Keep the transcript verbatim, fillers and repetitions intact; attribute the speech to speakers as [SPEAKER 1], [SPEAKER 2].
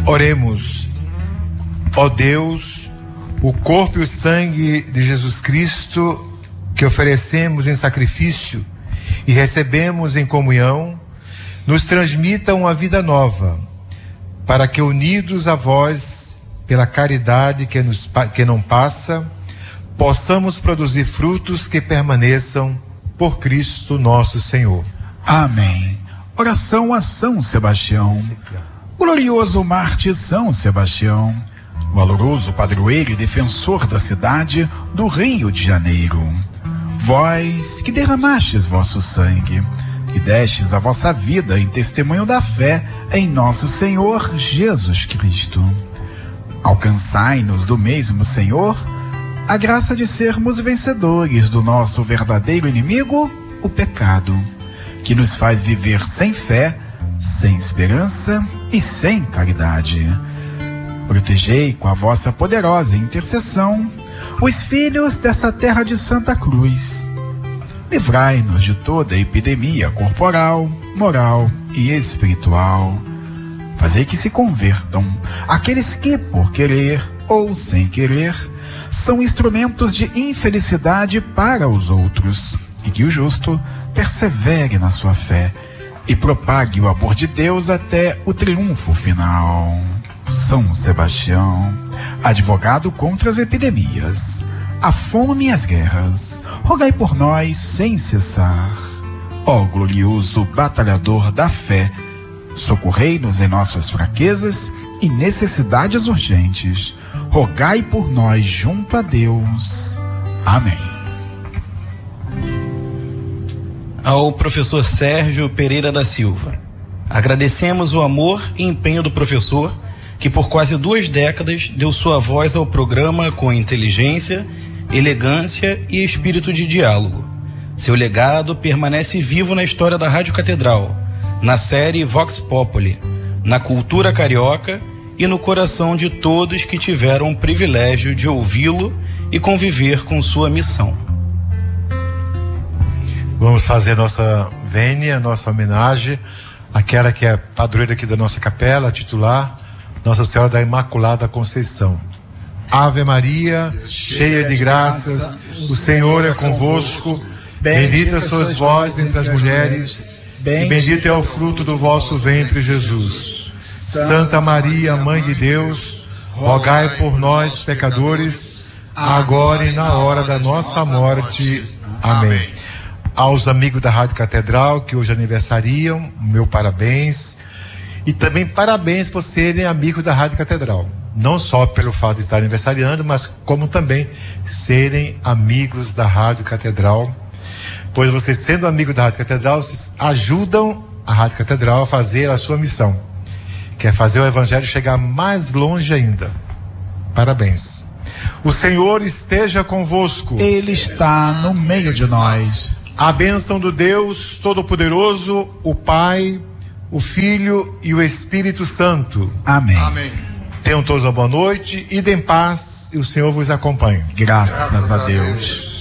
[SPEAKER 1] Oremos. Ó Deus, o corpo e o sangue de Jesus Cristo que oferecemos em sacrifício e recebemos em comunhão, nos transmitam uma vida nova, para que, unidos a vós, pela caridade que, nos, que não passa, possamos produzir frutos que permaneçam por Cristo nosso Senhor.
[SPEAKER 2] Amém. Oração a São Sebastião. Glorioso mártir São Sebastião, valoroso padroeiro e defensor da cidade do Rio de Janeiro. Vós que derramastes vosso sangue e destes a vossa vida em testemunho da fé em nosso Senhor Jesus Cristo, alcançai-nos do mesmo Senhor a graça de sermos vencedores do nosso verdadeiro inimigo, o pecado, que nos faz viver sem fé, sem esperança e sem caridade. Protegei com a vossa poderosa intercessão os filhos dessa terra de Santa Cruz. Livrai-nos de toda epidemia corporal, moral e espiritual. Fazei que se convertam aqueles que, por querer ou sem querer, são instrumentos de infelicidade para os outros, e que o justo persevere na sua fé e propague o amor de Deus até o triunfo final. São Sebastião, advogado contra as epidemias, a fome e as guerras, rogai por nós sem cessar. Ó glorioso batalhador da fé, socorrei-nos em nossas fraquezas e necessidades urgentes. Rogai por nós junto a Deus. Amém.
[SPEAKER 3] Ao professor Sérgio Pereira da Silva, agradecemos o amor e empenho do professor, que por quase duas décadas deu sua voz ao programa com inteligência, elegância e espírito de diálogo. Seu legado permanece vivo na história da Rádio Catedral, na série Vox Populi, na cultura carioca e no coração de todos que tiveram o privilégio de ouvi-lo e conviver com sua missão.
[SPEAKER 1] Vamos fazer nossa vênia, nossa homenagem àquela que é padroeira aqui da nossa capela, titular, Nossa Senhora da Imaculada Conceição. Ave Maria, cheia de graças, o Senhor é convosco. Bendita sois vós entre as mulheres, e bendito é o fruto do vosso ventre, Jesus. Santa Maria, Mãe de Deus, rogai por nós, pecadores, agora e na hora da nossa morte. Amém. Aos amigos da Rádio Catedral que hoje aniversariam, meu parabéns. E também parabéns por serem amigos da Rádio Catedral. Não só pelo fato de estar aniversariando, mas como também serem amigos da Rádio Catedral. Pois vocês, sendo amigos da Rádio Catedral, vocês ajudam a Rádio Catedral a fazer a sua missão, que é fazer o Evangelho chegar mais longe ainda. Parabéns. O Senhor esteja convosco.
[SPEAKER 2] Ele está no meio de nós.
[SPEAKER 1] A bênção do Deus Todo-Poderoso, o Pai, o Filho e o Espírito Santo.
[SPEAKER 2] Amém.
[SPEAKER 1] Amém. Tenham todos uma boa noite, idem em paz e o Senhor vos acompanhe.
[SPEAKER 2] Graças, Graças a Deus. Deus.